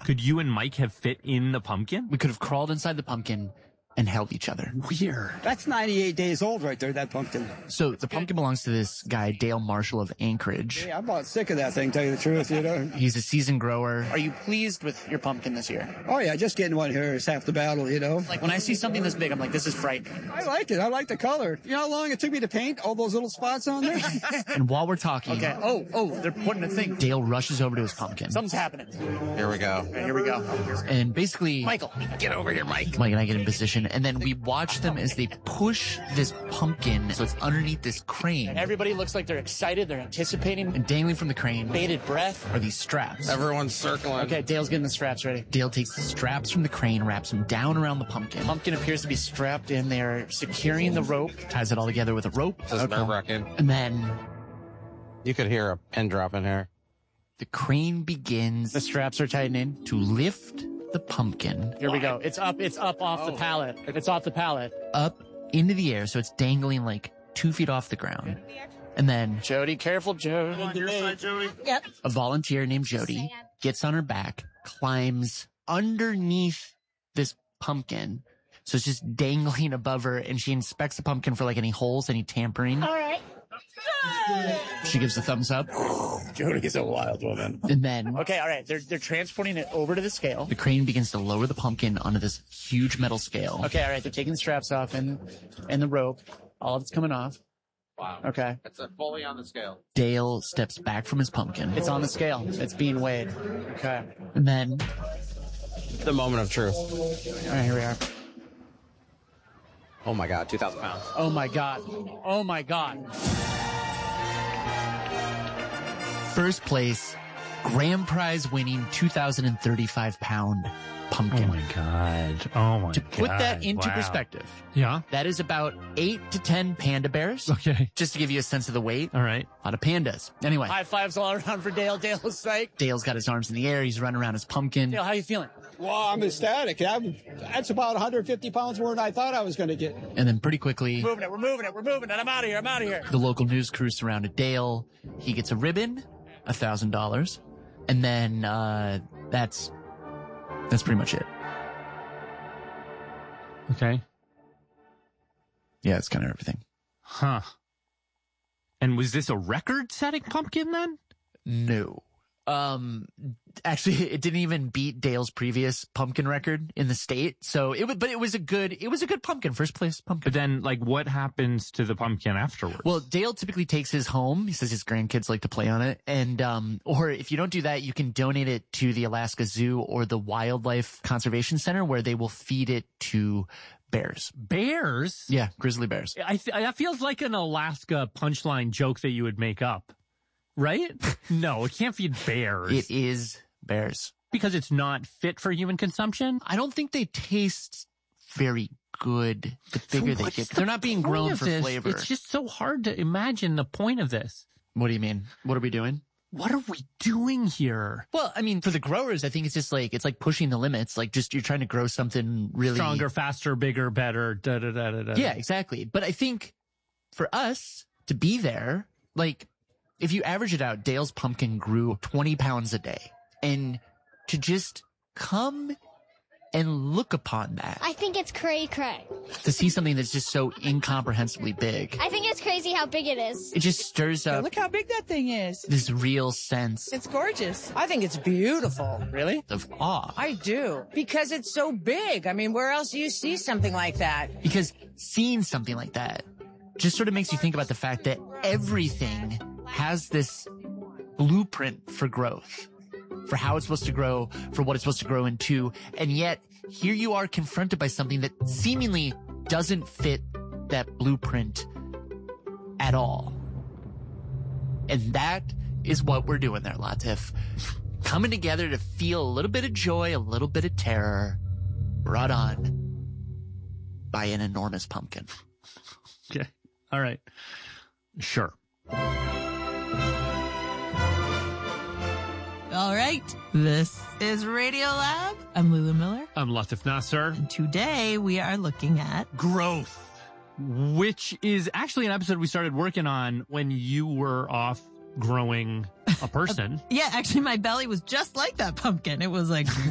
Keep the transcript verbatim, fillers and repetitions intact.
Could you and Mike have fit in the pumpkin? We could have crawled inside the pumpkin and held each other. Weird. That's ninety-eight days old right there, that pumpkin. So the pumpkin belongs to this guy, Dale Marshall of Anchorage. Yeah, I'm about sick of that thing, tell you the truth, you know. He's a seasoned grower. Are you pleased with your pumpkin this year? Oh, yeah, just getting one here is half the battle, you know. Like, when I see something this big, I'm like, this is frightening. I like it. I like the color. You know how long it took me to paint all those little spots on there? And while we're talking... Okay. Oh, oh, they're putting a thing. Dale rushes over to his pumpkin. Something's happening. Here we go. Okay, here we go. And basically... Michael, get over here, Mike. Mike and I get in position, and then we watch them as they push this pumpkin so it's underneath this crane. And everybody looks like they're excited. They're anticipating. And dangling from the crane... Bated breath. Are these straps. Everyone's circling. Okay, Dale's getting the straps ready. Dale takes the straps from the crane, wraps them down around the pumpkin. Pumpkin appears to be strapped in. They're securing the rope. Ties it all together with a rope. This is nerve-wracking. And then... You could hear a pin drop in here. The crane begins... The straps are tightening. ...to lift the pumpkin. Here we go. It's up. It's up off oh. the pallet. It's off the pallet. Up into the air, so it's dangling like two feet off the ground. And then... Jody, careful, Jody. On your side, Jody. Yep. A volunteer named Jody gets on her back, climbs underneath this pumpkin. So it's just dangling above her, and she inspects the pumpkin for like any holes, any tampering. All right. She gives a thumbs up. Jody is a wild woman. And then... Okay, all right. They're they're transporting it over to the scale. The crane begins to lower the pumpkin onto this huge metal scale. Okay, all right. They're taking the straps off and and the rope. All of it's coming off. Wow. Okay. It's uh, fully on the scale. Dale steps back from his pumpkin. It's on the scale. It's being weighed. Okay. And then... The moment of truth. All right, here we are. Oh my God, two thousand pounds. Oh my God. Oh my God. First place, grand prize winning two thousand thirty-five pound pumpkin. Oh my God. Oh my God. To put that into wow. perspective, Yeah. that is about eight to ten panda bears. Okay. Just to give you a sense of the weight. All right. A lot of pandas. Anyway, High fives all around for Dale. Dale is psyched. Dale's got his arms in the air. He's running around his pumpkin. Dale, how you feeling? Well, I'm ecstatic. I'm, that's about one hundred fifty pounds more than I thought I was going to get. And then pretty quickly, Moving it. We're moving it. We're moving it. I'm out of here. I'm out of here. the local news crew surrounded Dale. He gets a ribbon, a thousand dollars. And then, uh, that's, that's pretty much it. Okay. Yeah, it's kind of everything. Huh. And was this a record-setting pumpkin then? No. Um, actually, it didn't even beat Dale's previous pumpkin record in the state. So it was, but it was a good, it was a good pumpkin, first place pumpkin. But then, like, what happens to the pumpkin afterwards? Well, Dale typically takes his home. He says his grandkids like to play on it. And, um, or if you don't do that, you can donate it to the Alaska Zoo or the Wildlife Conservation Center, where they will feed it to bears. Bears? Yeah, grizzly bears. I th- that feels like an Alaska punchline joke that you would make up. Right? No, it can't feed bears. It is bears. Because it's not fit for human consumption? I don't think they taste very good the bigger So they what's get. the They're not being point grown of for this? flavor. It's just so hard to imagine the point of this. What do you mean? What are we doing? What are we doing here? Well, I mean, for the growers, I think it's just like, it's like pushing the limits. Like, just, you're trying to grow something really Stronger, faster, bigger, better, da da da da da. Yeah, exactly. But I think for us to be there, like, if you average it out, Dale's pumpkin grew twenty pounds a day. And to just come and look upon that, I think it's cray cray. to see something that's just so incomprehensibly big, I think it's crazy how big it is. it just stirs up Look how big that thing is. this real sense It's gorgeous. I think it's beautiful. Really? of awe. I do. Because it's so big. I mean, where else do you see something like that? Because seeing something like that just sort of makes you think about the fact that everything has this blueprint for growth, for how it's supposed to grow, for what it's supposed to grow into. And yet here you are confronted by something that seemingly doesn't fit that blueprint at all. And that is what we're doing there, Latif. Coming together to feel a little bit of joy, a little bit of terror, brought on by an enormous pumpkin. Okay. All right. Sure. All right, this is Radio Lab. I'm Lulu Miller. I'm Latif Nasser. And today we are looking at Growth, which is actually an episode we started working on when you were off growing a person. Yeah, actually my belly was just like that pumpkin. It was like